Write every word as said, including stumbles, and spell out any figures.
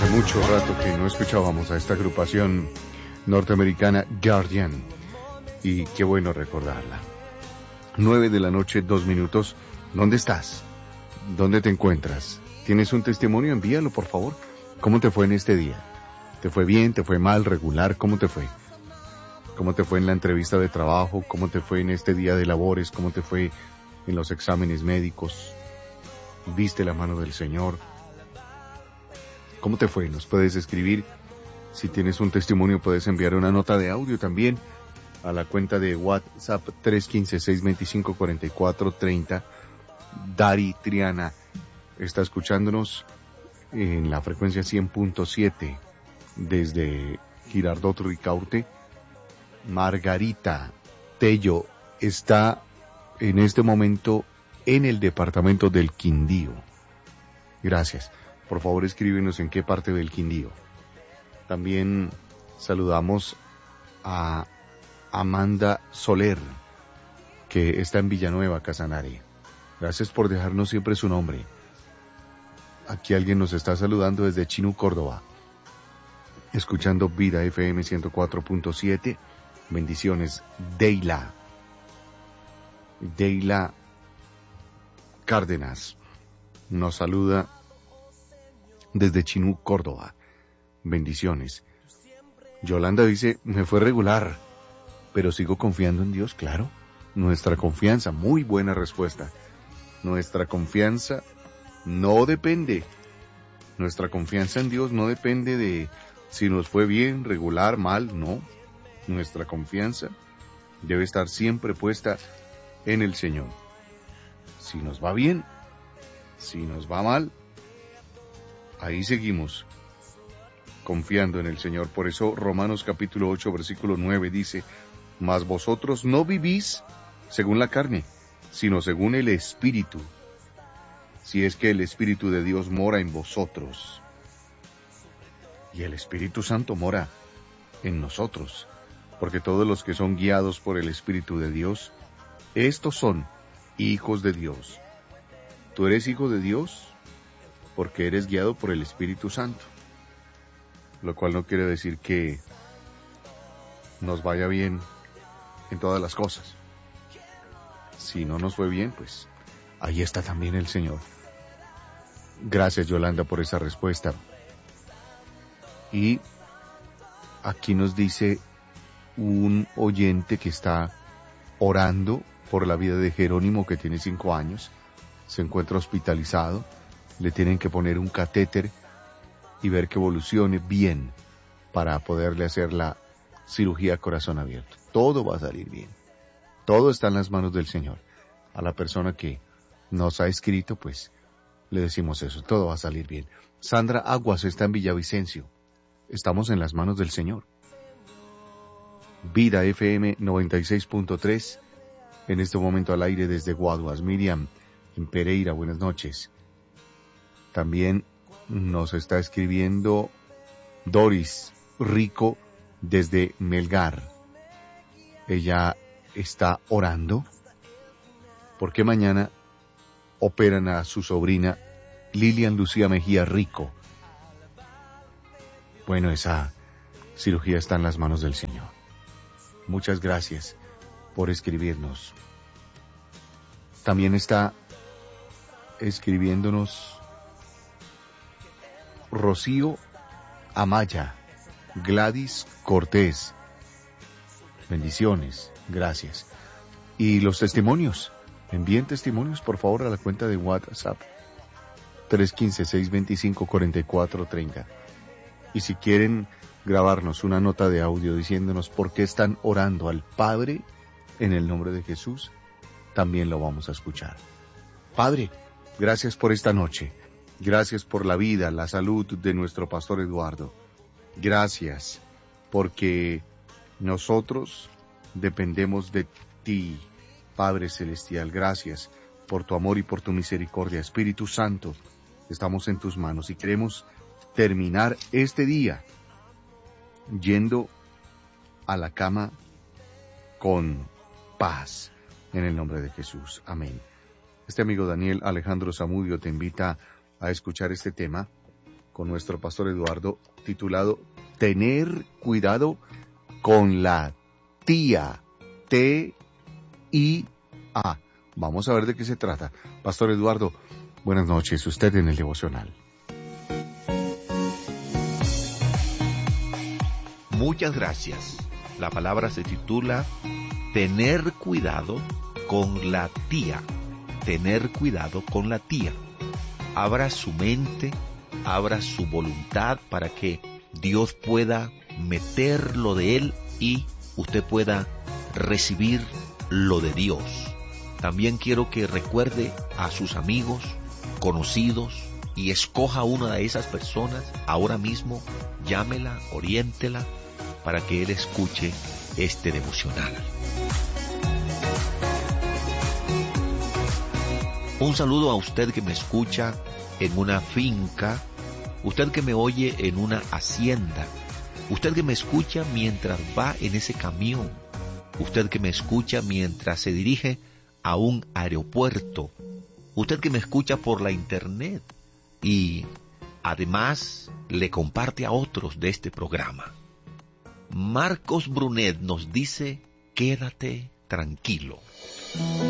Hace mucho rato que no escuchábamos a esta agrupación norteamericana Guardian, y qué bueno recordarla. Nueve de la noche, dos minutos. ¿Dónde estás? ¿Dónde te encuentras? ¿Tienes un testimonio? Envíalo, por favor. ¿Cómo te fue en este día? ¿Te fue bien? ¿Te fue mal? ¿Regular? ¿Cómo te fue? ¿Cómo te fue en la entrevista de trabajo? ¿Cómo te fue en este día de labores? ¿Cómo te fue en los exámenes médicos? ¿Viste la mano del Señor? ¿Cómo te fue? Nos puedes escribir. Si tienes un testimonio, puedes enviar una nota de audio también a la cuenta de WhatsApp tres uno cinco, seis dos cinco, cuatro cuatro tres cero. Dari Triana está escuchándonos en la frecuencia cien punto siete desde Girardot Ricaurte. Margarita Tello está en este momento en el departamento del Quindío. Gracias. Por favor, escríbenos en qué parte del Quindío. También saludamos a Amanda Soler, que está en Villanueva, Casanare. Gracias por dejarnos siempre su nombre. Aquí alguien nos está saludando desde Chinú, Córdoba, escuchando Vida F M ciento cuatro punto siete. Bendiciones. Deila. Deila Cárdenas nos saluda desde Chinú, Córdoba. Bendiciones. Yolanda dice, me fue regular, pero sigo confiando en Dios, claro. Nuestra confianza, muy buena respuesta. Nuestra confianza no depende. Nuestra confianza en Dios no depende de si nos fue bien, regular, mal, no. Nuestra confianza debe estar siempre puesta en el Señor. Si nos va bien, si nos va mal, ahí seguimos confiando en el Señor. Por eso Romanos capítulo ocho versículo nueve dice, mas vosotros no vivís según la carne, sino según el Espíritu, si es que el Espíritu de Dios mora en vosotros. Y el Espíritu Santo mora en nosotros, porque todos los que son guiados por el Espíritu de Dios, estos son hijos de Dios. Tú eres hijo de Dios porque eres guiado por el Espíritu Santo, lo cual no quiere decir que nos vaya bien en todas las cosas. Si no nos fue bien, pues ahí está también el Señor. Gracias, Yolanda, por esa respuesta. Y aquí nos dice un oyente que está orando por la vida de Jerónimo, que tiene cinco años, se encuentra hospitalizado, le tienen que poner un catéter y ver que evolucione bien para poderle hacer la cirugía a corazón abierto. Todo va a salir bien. Todo está en las manos del Señor. A la persona que nos ha escrito, pues, le decimos eso, todo va a salir bien. Sandra Aguas está en Villavicencio. Estamos en las manos del Señor. Vida F M noventa y seis punto tres, en este momento al aire desde Guaduas. Miriam en Pereira, buenas noches. También nos está escribiendo Doris Rico desde Melgar. Ella está orando porque mañana operan a su sobrina Lilian Lucía Mejía Rico. Bueno, esa cirugía está en las manos del Señor. Muchas gracias por escribirnos. También está escribiéndonos Rocío Amaya, Gladys Cortés. Bendiciones, gracias. Y los testimonios, envíen testimonios por favor a la cuenta de WhatsApp tres uno cinco, seis dos cinco, cuatro cuatro tres cero. Y si quieren grabarnos una nota de audio diciéndonos por qué están orando al Padre en el nombre de Jesús, también lo vamos a escuchar. Padre, gracias por esta noche. Gracias por la vida, la salud de nuestro pastor Eduardo. Gracias porque nosotros dependemos de ti, Padre Celestial. Gracias por tu amor y por tu misericordia. Espíritu Santo, estamos en tus manos y queremos terminar este día yendo a la cama con paz, en el nombre de Jesús. Amén. Este amigo Daniel Alejandro Zamudio te invita a escuchar este tema con nuestro pastor Eduardo, titulado Tener cuidado con la tía. T I A. Vamos a ver de qué se trata. Pastor Eduardo, buenas noches. Usted en el devocional. Muchas gracias. La palabra se titula Tener cuidado con la tía. Tener cuidado con la tía. Abra su mente, abra su voluntad para que Dios pueda meter lo de Él y usted pueda recibir lo de Dios. También quiero que recuerde a sus amigos, conocidos, y escoja una de esas personas ahora mismo, llámela, oriéntela, para que él escuche este devocional. Un saludo a usted que me escucha en una finca, usted que me oye en una hacienda, usted que me escucha mientras va en ese camión, usted que me escucha mientras se dirige a un aeropuerto, usted que me escucha por la internet y además le comparte a otros de este programa. Marcos Brunet nos dice, quédate tranquilo.